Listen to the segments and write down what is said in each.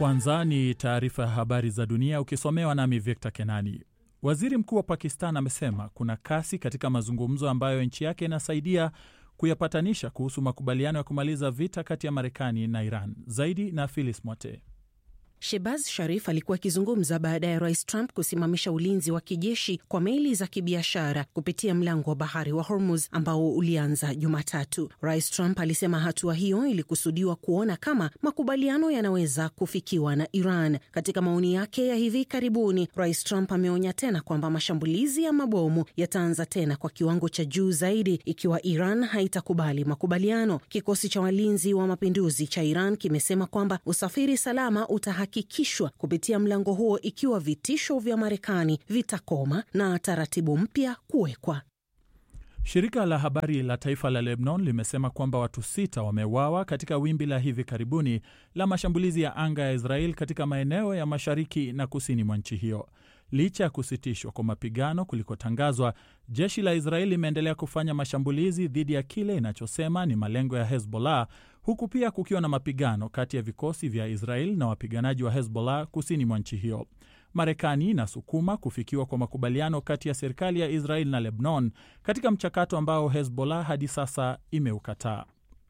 Kwanza ni taarifa ya habari za dunia ukisomewa nami Victor Kenani. Waziri Mkuu wa Pakistan amesema kuna kasi katika mazungumzo ambayo nchi yake inasaidia kuyapatanisha kuhusu makubaliano ya kumaliza vita kati ya Marekani na Iran. Zaidi na Phyllis Mote. Shehbaz Sharif alikuwa akizungumza baada ya Rais Trump kusimamisha ulinzi wa kijeshi kwa meli za kibiashara kupitia mlango wa bahari wa Hormuz ambao ulianza Jumatatu. Rais Trump alisema hatua hiyo ilikusudiwa kuona kama makubaliano yanaweza kufikiwa na Iran. Katika maoni yake ya hivi karibuni, Rais Trump ameonya tena kwamba mashambulizi ya mabomu yataanza tena kwa kiwango cha juu zaidi ikiwa Iran haitakubali makubaliano. Kikosi cha walinzi wa mapinduzi cha Iran kimesema kwamba usafiri salama utahakikishwa kupitia mlango huo ikiwa vitisho vya Marekani vitakoma na taratibu mpya kuwekwa. Shirika la habari la taifa la Lebanon limesema kwamba watu 6 wameuawa katika wimbi la hivi karibuni la mashambulizi ya anga ya Israel katika maeneo ya mashariki na kusini mwa nchi hiyo. Licha ya kusitishwa kwa mapigano kulikotangazwa, jeshi la Israel limeendelea kufanya mashambulizi dhidi ya kile inachosema ni malengo ya Hezbollah, huku pia kukiwa na mapigano kati ya vikosi vya Israel na wapiganaji wa Hezbollah kusini mwa nchi hiyo. Marekani inasukuma kufikiwa kwa makubaliano kati ya serikali ya Israel na Lebanon katika mchakato ambao Hezbollah hadi sasa imeukataa.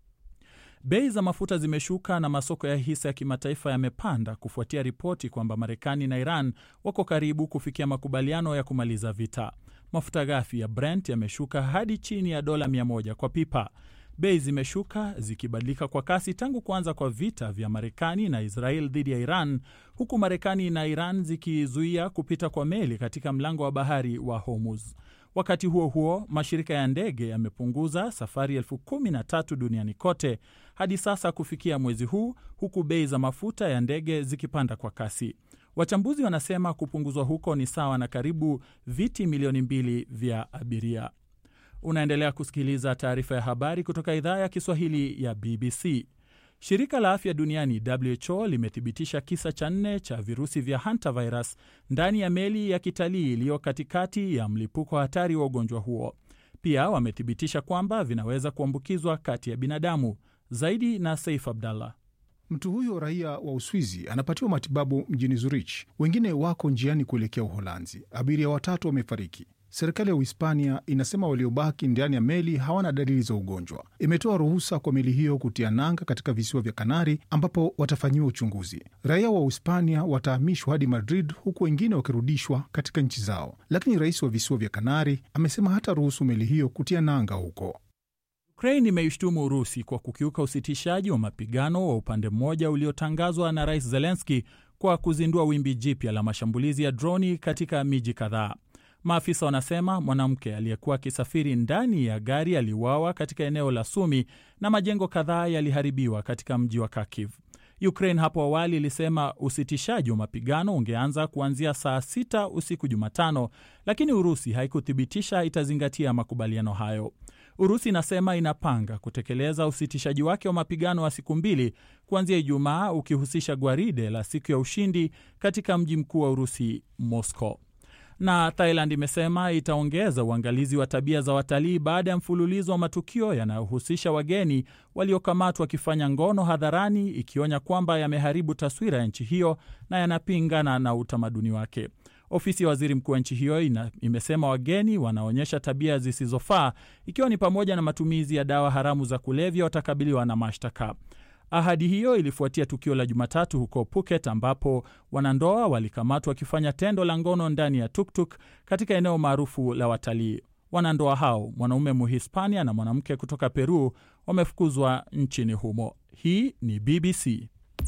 Bei za mafuta zimeshuka na masoko ya hisa ya kimataifa yamepanda kufuatia ripoti kwamba Marekani na Iran wako karibu kufikia makubaliano ya kumaliza vita. Mafuta ghafi ya Brent yameshuka hadi chini ya $100 kwa pipa. Bei zimeshuka zikibadilika kwa kasi tangu kuanza kwa vita vya Marekani na Israel dhidi ya Iran, huku Marekani na Iran zikizuia kupita kwa meli katika mlango wa bahari wa Hormuz. Wakati huo huo, mashirika ya ndege yamepunguza safari 13,000 duniani kote hadi sasa kufikia mwezi huu, huku bei za mafuta ya ndege zikipanda kwa kasi. Wachambuzi wanasema kupunguzwa huko ni sawa na karibu viti milioni 2 vya abiria. Unaendelea kusikiliza taarifa ya habari kutoka idhaa ya Kiswahili ya BBC. Shirika la afya duniani WHO limethibitisha kisa cha 4 cha virusi vya hantavirus ndani ya meli ya kitalii iliyo katikati ya mlipuko hatari wa ugonjwa huo. Pia wamethibitisha kwamba vinaweza kuambukizwa kati ya binadamu. Zaidi na Saif Abdallah. Mtu huyo raia wa Uswizi anapatiwa matibabu mjini Zurich. Wengine wako njiani kuelekea Uholanzi. Abiria 3 wamefariki. Serikali ya Uhispania inasema waliobaki ndani ya meli hawana dalili za ugonjwa. Imetoa ruhusa kwa meli hiyo kutia nanga katika visiwa vya Kanari ambapo watafanyiwa uchunguzi. Raia wa Uhispania watahamishwa hadi Madrid huku wengine wakirudishwa katika nchi zao. Lakini rais wa visiwa vya Kanari amesema hata ruhusu meli hiyo kutia nanga huko. Ukraine imeishtumu Urusi kwa kukiuka usitishaji wa mapigano wa upande mmoja uliotangazwa na Rais Zelensky kwa kuzindua wimbi jipya la mashambulizi ya droni katika miji kadhaa. Maafisa wanasema mwanamke aliyekuwa akisafiri ndani ya gari aliuawa katika eneo la Sumi na majengo kadhaa yaliharibiwa katika mji wa Kharkiv. Ukraine hapo awali ilisema usitishaji wa mapigano ungeanza kuanzia saa 6 usiku Jumatano, lakini Urusi haikuthibitisha itazingatia makubaliano hayo. Urusi inasema inapanga kutekeleza usitishaji wake wa mapigano wa siku 2 kuanzia Ijumaa, ukihusisha gwaride la siku ya ushindi katika mji mkuu wa Urusi, Moscow. Na Thailand imesema itaongeza uangalizi wa tabia za watalii baada ya mfululizo wa matukio yanayohusisha wageni waliokamatwa wakifanya ngono hadharani, ikionya kwamba yameharibu taswira ya nchi hiyo na yanapingana na utamaduni wake. Ofisi ya waziri mkuu wa nchi hiyo imesema wageni wanaonyesha tabia zisizofaa, ikiwa ni pamoja na matumizi ya dawa haramu za kulevya, watakabiliwa na mashtaka. Ahadi hiyo ilifuatia tukio la Jumatatu huko Phuket ambapo wanandoa walikamatwa wakifanya tendo la ngono ndani ya tuktuk katika eneo maarufu la watalii. Wanandoa hao, mwanaume Mhispania na mwanamke kutoka Peru, wamefukuzwa nchini humo. Hii ni BBC.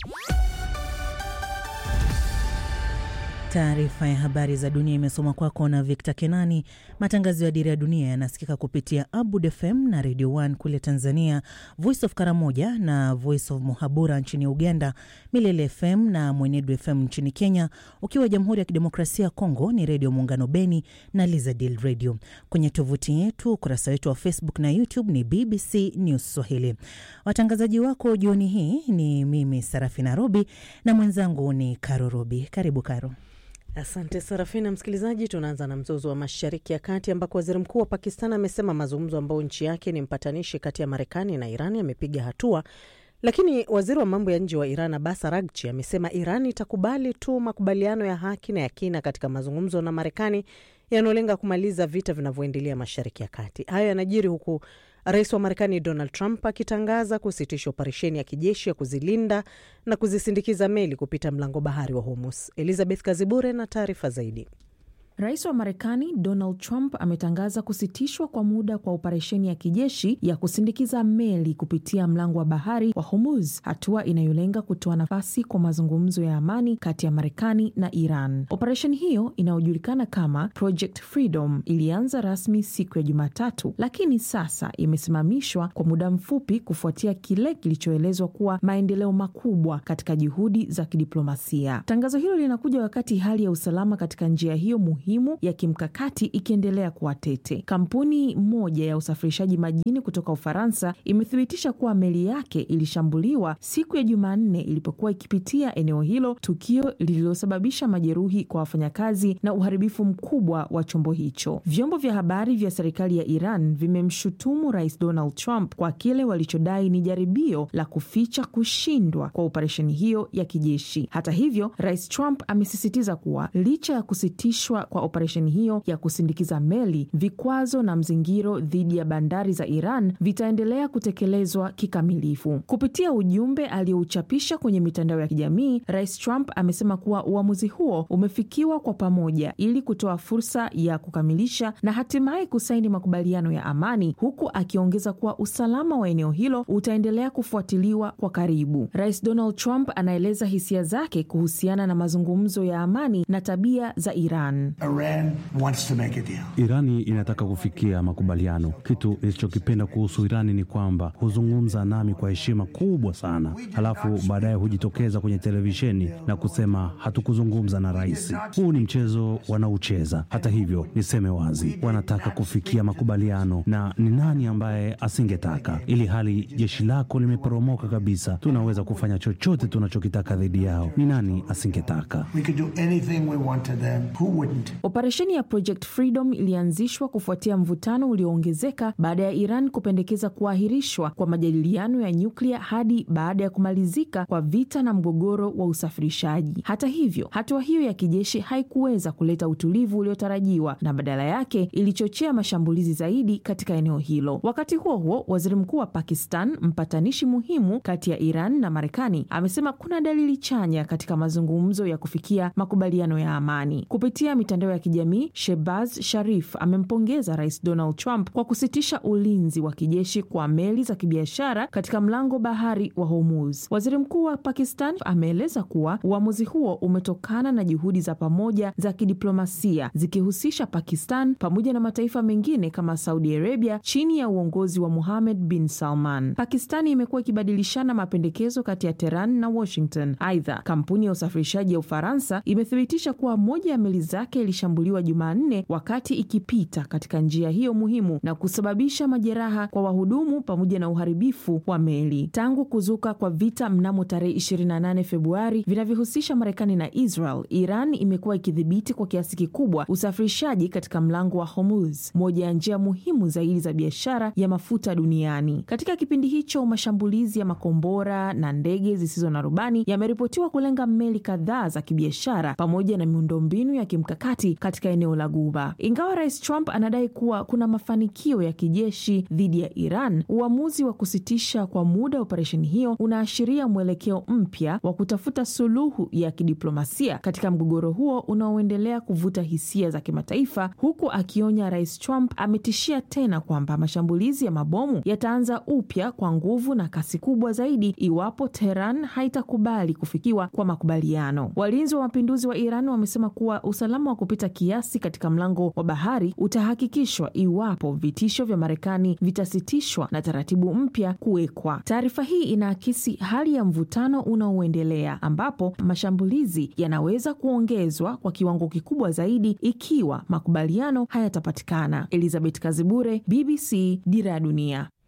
Taarifa ya habari za dunia imesoma kwako na Victor Kenani. Matangazo ya Dira ya Dunia yanasikika kupitia Abud FM na Radio 1 kule Tanzania, Voice of Karamoja na Voice of Muhabura nchini Uganda, Milele FM na Mwenedu FM nchini Kenya. Ukiwa Jamhuri ya Kidemokrasia ya Kongo ni Radio Muungano Beni na Lizadil Radio. Kwenye tovuti yetu, ukurasa wetu wa Facebook na YouTube ni BBC News Swahili. Watangazaji wako jioni hii ni mimi Sarafina Robi na mwenzangu ni Karo Robi. Karibu Karo. Asante Sarafina. Msikilizaji, tunaanza na mzozo wa Mashariki ya Kati ambako waziri mkuu wa Pakistan amesema mazungumzo ambayo nchi yake ni mpatanishi kati ya Marekani na Iran yamepiga hatua, Lakini waziri wa mambo ya nje wa Iran Abbas Araghchi amesema Iran itakubali tu makubaliano ya haki na ya kina katika mazungumzo na Marekani yanayolenga kumaliza vita vinavyoendelea Mashariki ya Kati. Hayo yanajiri huku Rais wa Marekani Donald Trump akitangaza kusitisha operesheni ya kijeshi ya kuzilinda na kuzisindikiza meli kupita mlango bahari wa Hormuz. Elizabeth Kazibure na taarifa zaidi. Rais wa Marekani Donald Trump ametangaza kusitishwa kwa muda kwa operesheni ya kijeshi ya kusindikiza meli kupitia mlango wa bahari wa Hormuz, hatua inayolenga kutoa nafasi kwa mazungumzo ya amani kati ya Marekani na Iran. Operesheni hiyo inayojulikana kama Project Freedom ilianza rasmi siku ya Jumatatu, lakini sasa imesimamishwa kwa muda mfupi kufuatia kile kilichoelezwa kuwa maendeleo makubwa katika juhudi za kidiplomasia. Tangazo hilo linakuja wakati hali ya usalama katika njia hiyo muhimu ya kimkakati ikiendelea kuwa tete. Kampuni moja ya usafirishaji majini kutoka Ufaransa imethibitisha kuwa meli yake ilishambuliwa siku ya Jumanne ilipokuwa ikipitia eneo hilo, tukio lililosababisha majeruhi kwa wafanyakazi na uharibifu mkubwa wa chombo hicho. Vyombo vya habari vya serikali ya Iran vimemshutumu Rais Donald Trump kwa kile walichodai ni jaribio la kuficha kushindwa kwa operesheni hiyo ya kijeshi. Hata hivyo, Rais Trump amesisitiza kuwa licha ya kusitishwa kwa operesheni hiyo ya kusindikiza meli, vikwazo na mzingiro dhidi ya bandari za Iran vitaendelea kutekelezwa kikamilifu. Kupitia ujumbe aliouchapisha kwenye mitandao ya kijamii, Rais Trump amesema kuwa uamuzi huo umefikiwa kwa pamoja ili kutoa fursa ya kukamilisha na hatimaye kusaini makubaliano ya amani, huku akiongeza kuwa usalama wa eneo hilo utaendelea kufuatiliwa kwa karibu. Rais Donald Trump anaeleza hisia zake kuhusiana na mazungumzo ya amani na tabia za Iran. Irani inataka kufikia makubaliano. Kitu nilichokipenda kuhusu Irani ni kwamba huzungumza nami kwa heshima kubwa sana, halafu baadaye hujitokeza kwenye televisheni na kusema hatukuzungumza na rais. Huu ni mchezo wanaocheza. Hata hivyo, niseme wazi, wanataka kufikia makubaliano, na ni nani ambaye asingetaka? Ili hali jeshi lako limeporomoka kabisa, tunaweza kufanya chochote tunachokitaka dhidi yao. Ni nani asingetaka? Operesheni ya Project Freedom ilianzishwa kufuatia mvutano ulioongezeka baada ya Iran kupendekeza kuahirishwa kwa majadiliano ya nyuklia hadi baada ya kumalizika kwa vita na mgogoro wa usafirishaji. Hata hivyo, hatua hiyo ya kijeshi haikuweza kuleta utulivu uliotarajiwa na badala yake ilichochea mashambulizi zaidi katika eneo hilo. Wakati huo huo, waziri mkuu wa Pakistan, mpatanishi muhimu kati ya Iran na Marekani, amesema kuna dalili chanya katika mazungumzo ya kufikia makubaliano ya amani. Kupitia mitandao ya kijamii, Shehbaz Sharif amempongeza Rais Donald Trump kwa kusitisha ulinzi wa kijeshi kwa meli za kibiashara katika mlango bahari wa Hormuz. Waziri mkuu wa Pakistan ameeleza kuwa uamuzi huo umetokana na juhudi za pamoja za kidiplomasia zikihusisha Pakistan pamoja na mataifa mengine kama Saudi Arabia chini ya uongozi wa Mohammed bin Salman. Pakistani imekuwa ikibadilishana mapendekezo kati ya Tehran na Washington. Aidha, kampuni ya usafirishaji ya Ufaransa imethibitisha kuwa moja ya meli zake ilishambuliwa Jumanne wakati ikipita katika njia hiyo muhimu na kusababisha majeraha kwa wahudumu pamoja na uharibifu wa meli. Tangu kuzuka kwa vita mnamo tarehe 28 Februari vinavyohusisha Marekani na Israel, Iran imekuwa ikidhibiti kwa kiasi kikubwa usafirishaji katika mlango wa Hormuz, moja ya njia muhimu zaidi za biashara ya mafuta duniani. Katika kipindi hicho, mashambulizi ya makombora na ndege zisizo na rubani yameripotiwa kulenga meli kadhaa za kibiashara pamoja na miundombinu ya kimkakati katika eneo la Ghuba. Ingawa Rais Trump anadai kuwa kuna mafanikio ya kijeshi dhidi ya Iran, uamuzi wa kusitisha kwa muda operesheni hiyo unaashiria mwelekeo mpya wa kutafuta suluhu ya kidiplomasia katika mgogoro huo unaoendelea kuvuta hisia za kimataifa, huku akionya Rais Trump ametishia tena kwamba mashambulizi ya mabomu yataanza upya kwa nguvu na kasi kubwa zaidi iwapo Tehran haitakubali kufikiwa kwa makubaliano. Walinzi wa mapinduzi wa Iran wamesema kuwa usalama wa kupita kiasi katika mlango wa bahari utahakikishwa iwapo vitisho vya Marekani vitasitishwa na taratibu mpya kuwekwa. Taarifa hii inaakisi hali ya mvutano unaoendelea ambapo mashambulizi yanaweza kuongezwa kwa kiwango kikubwa zaidi ikiwa makubaliano hayatapatikana. Elizabeth Kazibure, BBC, Dira ya Dunia.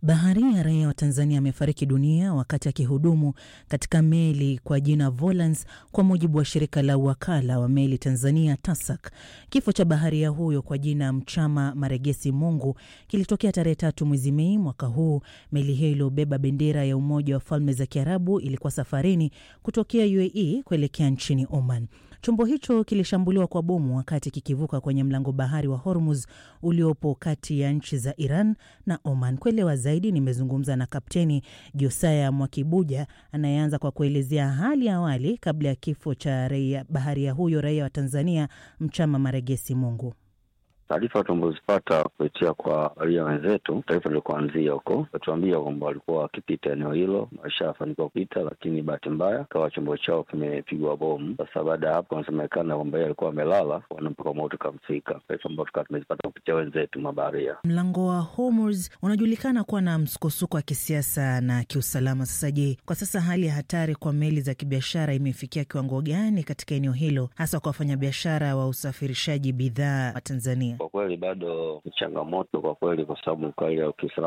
Baharia raia wa Tanzania amefariki dunia wakati akihudumu katika meli kwa jina Volans, kwa mujibu wa shirika la wakala wa meli Tanzania TASAC. Kifo cha baharia huyo kwa jina Mchama Maregesi Mungu kilitokea tarehe 3 mwezi Mei mwaka huu. Meli hiyo iliyobeba bendera ya Umoja wa Falme za Kiarabu ilikuwa safarini kutokea UAE kuelekea nchini Oman. Chombo hicho kilishambuliwa kwa bomu wakati kikivuka kwenye mlango bahari wa Hormuz uliopo kati ya nchi za Iran na Oman. Kuelewa zaidi nimezungumza na Kapteni Josaya Mwakibuja anayeanza kwa kuelezea hali ya awali kabla ya kifo cha baharia huyo raia wa Tanzania Mchama Maregesi Mungu. Taarifa tulizopata kupitia kwa raia wenzetu, taifa lilikuanzia huko, watuambia kwamba walikuwa wakipita eneo hilo, walishafanikiwa kupita, lakini bahati mbaya kawa chombo chao kimepigwa bomu. Sasa baada ya hapo wanasemekana kwamba yeye alikuwa amelala, wanampa moto kamfika. Taifa ambalo tukawa tumezipata kupitia wenzetu mabaharia. Mlango wa Hormuz unajulikana kuwa na msukosuko wa kisiasa na kiusalama. Sasa je, kwa sasa hali ya hatari kwa meli za kibiashara imefikia kiwango gani katika eneo hilo, hasa kwa wafanyabiashara wa usafirishaji bidhaa wa Tanzania? Kwa kweli bado ni changamoto kwa kweli, kwa sababu kwa ile ukiusalama